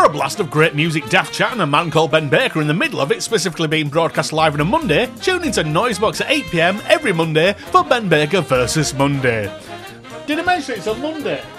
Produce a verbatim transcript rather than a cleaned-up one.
a blast of great music, daft chat, and a man called Ben Baker in the middle of it, specifically being broadcast live on a Monday, tune into Noisebox at eight p m every Monday for Ben Baker versus Monday. Did I mention it's on Monday?